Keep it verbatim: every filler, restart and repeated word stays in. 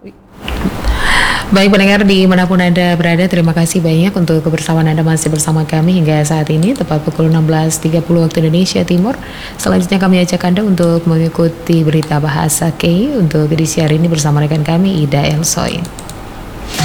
Baik pendengar dimanapun Anda berada, terima kasih banyak untuk kebersamaan Anda masih bersama kami hingga saat ini, tepat pukul enam belas tiga puluh waktu Indonesia Timur. Selanjutnya kami ajak Anda untuk mengikuti berita bahasa K untuk edisi hari ini bersama rekan kami Ida Elsoy.